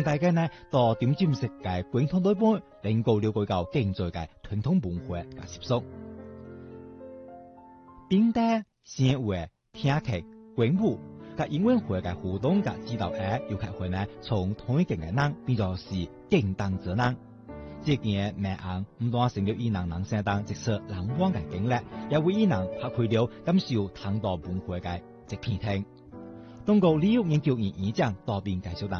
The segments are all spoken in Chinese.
大家呢到點占識嘅傳統代表，能夠了解到現在嘅傳統文化嘅習俗。並且先會聽劇、觀舞、及英文會嘅互動嘅指導要開會呢，從同一件嘅人變作是競當者人。這件名案唔單成了以人人生當直說難忘嘅經歷，也為以人發揮了感受唐代文化嘅一片天。中國旅遊研究院院長杜斌介紹道：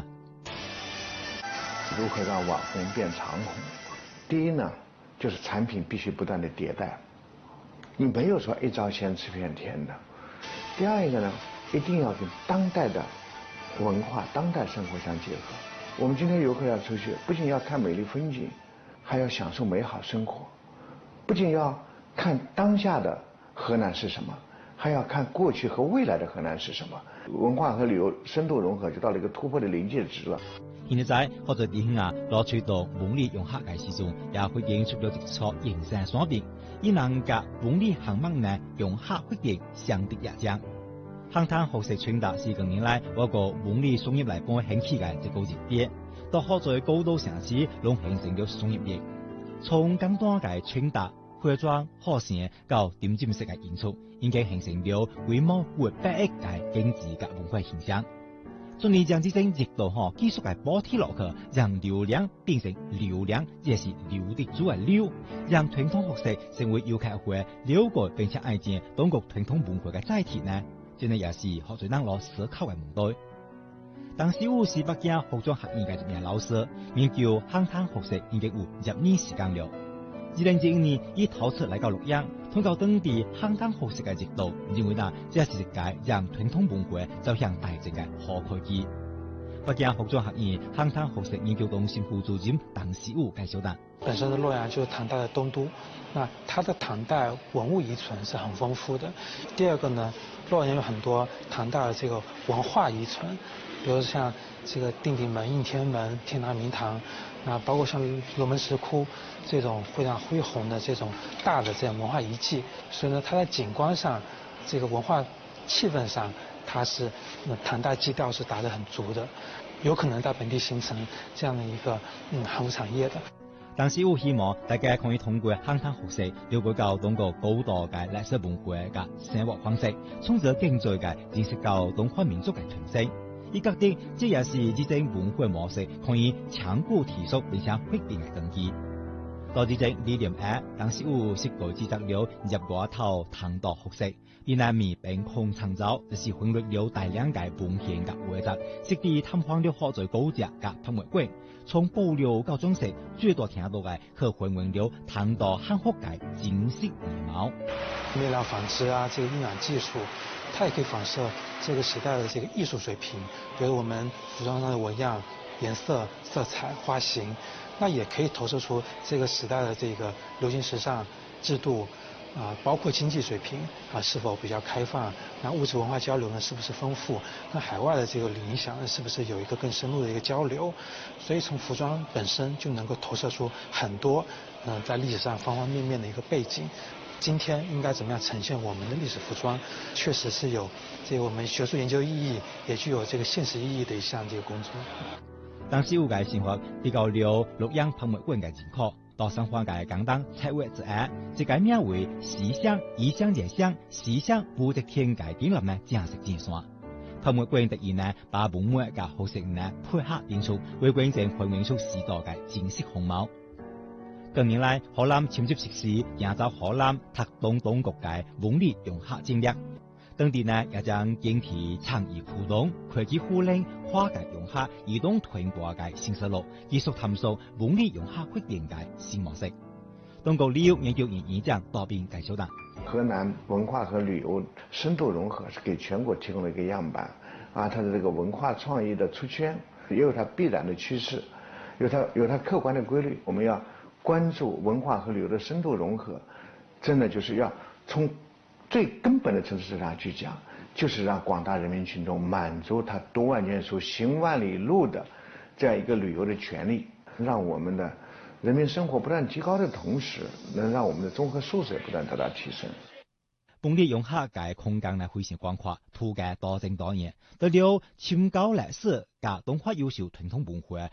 如何讓網紅變長紅？第一呢，就是產品必須不斷的迭代，你沒有說一招鮮吃遍天的。第二一個呢，一定要跟當代的文化、當代生活相結合。我們今天遊客要出去，不僅要看美麗風景，還要享受美好生活。不僅要看當下的河南是什麼，還要看過去和未來的河南是什麼。文化和旅遊深度融合，就到了一個突破的臨界值了。 現在或者電影攞出到文理融合嘅時鐘，也會演出咗一出形象雙變，以人嘅文理行文呢融合決定相得益彰。漢唐學習傳達是近年來我個文理商業嚟幫興起嘅一個熱點，到好在高度城市攏形成咗商業業，從簡單嘅傳達、化妝、學聲到點占式嘅演出，已經形成咗規模逾100億嘅經濟嘅文化現象。盡力將這種熱度繼續嘅補貼落去，讓流量變成流量，也是留得住嘅流，讓傳統學習成為遊客會了解並且愛見中國傳統文化嘅載體呢？真係也是學最難攞思考嘅問題。當時我是北京服裝學院嘅一名老師，研究漢唐學習已經有10年時間了。2011年以陶瓷來到洛陽，通過當地漢唐學習嘅熱度，認為呢這是一屆讓傳統文化走向大眾嘅好契機。北京服裝學院漢唐學習研究中心副主任鄧時武介紹道： 本身的洛陽就是唐代的東都，那它的唐代文物遺存是很豐富的。第二個呢，洛陽有很多唐代的這個文化遺存，比如像這個定鼎門、應天門、天堂明堂，啊，包括像龍門石窟這種非常恢宏的這種大的這樣文化遺跡，所以呢，它在景觀上，這個文化氣氛上，它是唐代基調是打得很足的，有可能在本地形成這樣的一個航空產業的。 但是我希望大家可以通過漢唐學習了解到中國高度嘅歷史文化嘅生活方式，從這現在嘅認識到中華民族嘅特性。伊覺得這也是這種文化模式可以長久持續並且確定嘅根基。到這種理念當時我是改制作了入外頭唐代學習，越南面並空創造，就是混入了大量嘅文獻嘅畫集，實地探訪了好在高級嘅博物館，從保留到裝飾，最多聽到嘅可還原了唐代漢學嘅景色面貌。 面料紡織啊，這個印染技術，它也可以反射這個時代的這個藝術水平，比如我們服裝上的紋樣、顏色、色彩、花型，那也可以投射出這個時代的這個流行時尚、制度啊，包括經濟水平啊是否比較開放，那物質文化交流呢是不是豐富，跟海外的這個影響呢是不是有一個更深入的一個交流，所以從服裝本身就能夠投射出很多在歷史上方方面面的一個背景。今天應該怎麼樣呈現我們的歷史服裝，確實是有這個我們學術研究意義，也具有這個現實意義的一項這個工作。 當時有嘅生活比較了洛陽博物館嘅認可，到生活嘅簡單策劃之下，這個名為思想、意想、聯想、思想武則天嘅建立呢正式建線。博物館突然呢把文物嘅學習呢配合演出，為觀眾還原出時代嘅真實風貌。近年來，河南簽接實施營造河南特東當局嘅文理融合戰略，當地呢也將堅持創意互動、科技互聯、跨界融合、移動傳播嘅新思路，繼續探索文理融合決定嘅新模式。中國旅遊研究院院長杜斌介紹道： 河南文化和旅遊深度融合是給全國提供了一個樣板啊，它的這個文化創意的出圈也有它必然的趨勢，有它客觀的規律。我們要關注文化和旅遊的深度融合，真的就是要從最根本的層次上去講，就是讓廣大人民群眾滿足他讀萬卷書行萬里路的這樣一個旅遊的權利，讓我們的人民生活不斷提高的同時，能讓我們的綜合素質也不斷得到提升。 文理融合嘅空間呢非常廣闊，圖嘅多姿多樣，除了深厚歷史及中華優秀傳統文化，